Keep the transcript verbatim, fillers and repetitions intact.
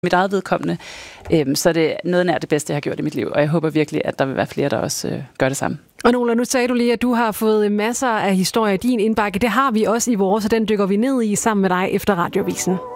mit eget vedkommende, øhm, så er det noget nær det bedste, jeg har gjort i mit liv, og jeg håber virkelig, at der vil være flere, der også øh, gør det samme. Og Nola, nu sagde du lige, at du har fået masser af historier i din indbakke. Det har vi også i vores, og den dykker vi ned i sammen med dig efter Radioavisen.